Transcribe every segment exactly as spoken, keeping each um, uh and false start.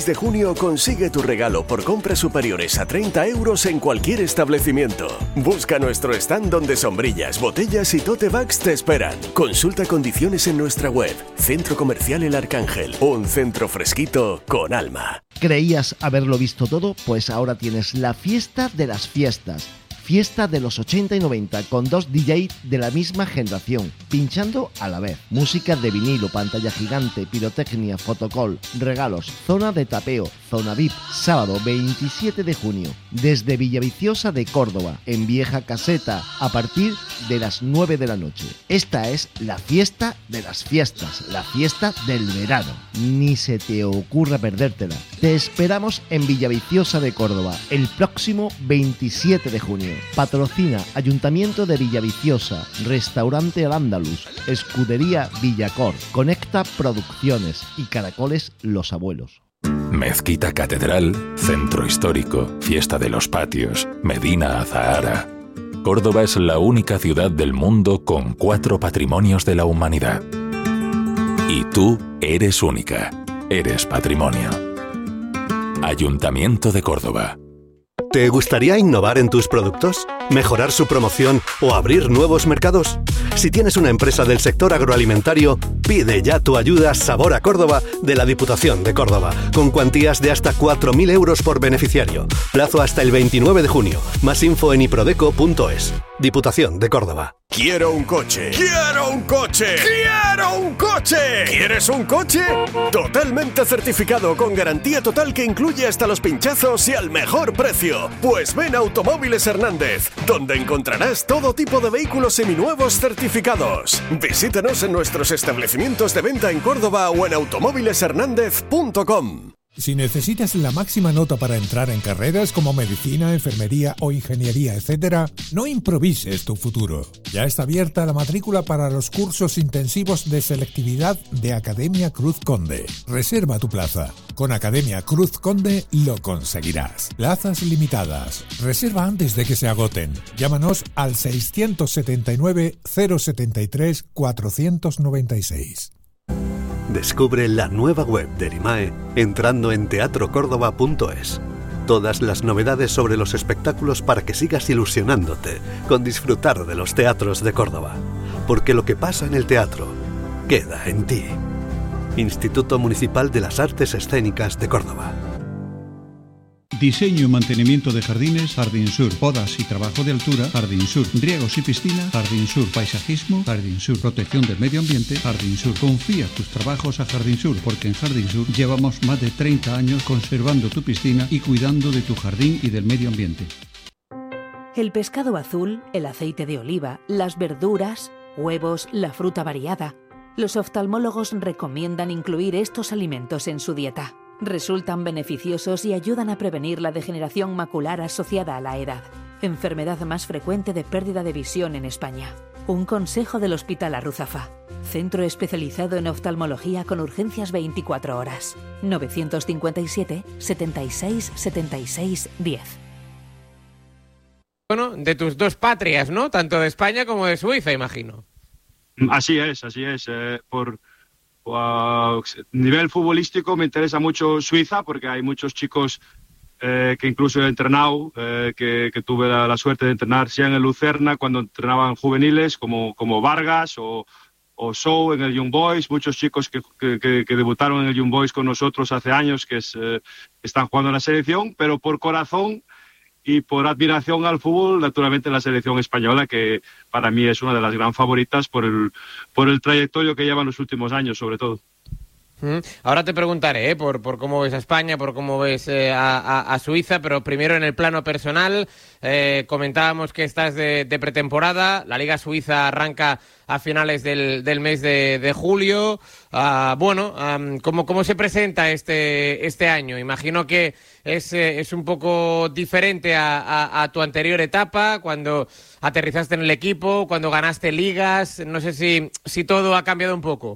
De junio consigue tu regalo por compras superiores a treinta euros en cualquier establecimiento. Busca nuestro stand donde sombrillas, botellas y tote bags te esperan. Consulta condiciones en nuestra web. Centro Comercial El Arcángel, un centro fresquito con alma. ¿Creías haberlo visto todo? Pues ahora tienes la fiesta de las fiestas. Fiesta de los ochenta y noventa con dos D J de la misma generación, pinchando a la vez. Música de vinilo, pantalla gigante, pirotecnia, fotocall, regalos, zona de tapeo, zona V I P. Sábado veintisiete de junio, desde Villaviciosa de Córdoba, en Vieja Caseta, a partir de las nueve de la noche. Esta es la fiesta de las fiestas, la fiesta del verano. Ni se te ocurra perdértela. Te esperamos en Villaviciosa de Córdoba el próximo veintisiete de junio. Patrocina Ayuntamiento de Villaviciosa, Restaurante Al Andalus, Escudería Villacor, Conecta Producciones y Caracoles Los Abuelos. Mezquita Catedral, Centro Histórico, Fiesta de los Patios, Medina Azahara. Córdoba es la única ciudad del mundo con cuatro patrimonios de la humanidad. Y tú eres única, eres patrimonio. Ayuntamiento de Córdoba. ¿Te gustaría innovar en tus productos? ¿Mejorar su promoción o abrir nuevos mercados? Si tienes una empresa del sector agroalimentario, pide ya tu ayuda Sabor a Córdoba de la Diputación de Córdoba, con cuantías de hasta cuatro mil euros por beneficiario. Plazo hasta el veintinueve de junio. Más info en iprodeco punto es. Diputación de Córdoba. Quiero un coche. Quiero un coche. Quiero un coche. ¿Quieres un coche? Totalmente certificado, con garantía total que incluye hasta los pinchazos y al mejor precio. Pues ven a Automóviles Hernández, donde encontrarás todo tipo de vehículos seminuevos certificados. Visítanos en nuestros establecimientos de venta en Córdoba o en automóviles hernández punto com. Si necesitas la máxima nota para entrar en carreras como medicina, enfermería o ingeniería, etcétera, no improvises tu futuro. Ya está abierta la matrícula para los cursos intensivos de selectividad de Academia Cruz Conde. Reserva tu plaza. Con Academia Cruz Conde lo conseguirás. Plazas limitadas. Reserva antes de que se agoten. Llámanos al seiscientos setenta y nueve, cero setenta y tres, cuatrocientos noventa y seis. Descubre la nueva web de Erimae entrando en teatro córdoba punto es. Todas las novedades sobre los espectáculos para que sigas ilusionándote con disfrutar de los teatros de Córdoba. Porque lo que pasa en el teatro queda en ti. Instituto Municipal de las Artes Escénicas de Córdoba. Diseño y mantenimiento de jardines, Jardín Sur. Podas y trabajo de altura, Jardín Sur. Riegos y piscina, Jardín Sur. Paisajismo, Jardín Sur. Protección del medio ambiente, Jardín Sur. Confía tus trabajos a Jardín Sur, porque en Jardín Sur llevamos más de treinta años conservando tu piscina y cuidando de tu jardín y del medio ambiente. El pescado azul, el aceite de oliva, las verduras, huevos, la fruta variada. Los oftalmólogos recomiendan incluir estos alimentos en su dieta. Resultan beneficiosos y ayudan a prevenir la degeneración macular asociada a la edad, enfermedad más frecuente de pérdida de visión en España. Un consejo del Hospital Arruzafa, centro especializado en oftalmología con urgencias veinticuatro horas. novecientos cincuenta y siete, setenta y seis, setenta y seis, diez. Bueno, de tus dos patrias, ¿no? Tanto de España como de Suiza, imagino. Así es, así es. Eh, por... A nivel futbolístico me interesa mucho Suiza, porque hay muchos chicos eh, que incluso he entrenado, eh, que, que tuve la, la suerte de entrenar, sea en el Lucerna cuando entrenaban juveniles, como, como Vargas o, o Sou en el Young Boys, muchos chicos que, que, que, que debutaron en el Young Boys con nosotros hace años, que es, eh, están jugando en la selección, pero por corazón y por admiración al fútbol, naturalmente la selección española, que para mí es una de las gran favoritas por el, por el trayectorio que lleva en los últimos años, sobre todo. Ahora te preguntaré ¿eh? por, por cómo ves a España, por cómo ves eh, a, a, a Suiza, pero primero en el plano personal, eh, comentábamos que estás de, de pretemporada, la Liga Suiza arranca a finales del, del mes de, de julio. Uh, bueno, um, ¿cómo, ¿cómo se presenta este, este año? Imagino que es, eh, es un poco diferente a, a, a tu anterior etapa, cuando aterrizaste en el equipo, cuando ganaste ligas, no sé si, si todo ha cambiado un poco.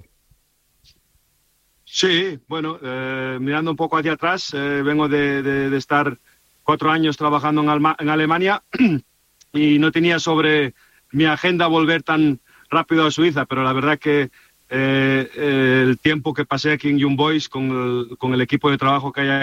Sí, bueno, eh, mirando un poco hacia atrás, eh, vengo de, de, de estar cuatro años trabajando en, Alma, en Alemania y no tenía sobre mi agenda volver tan rápido a Suiza, pero la verdad que eh, eh, el tiempo que pasé aquí en Young Boys con el, con el equipo de trabajo que hay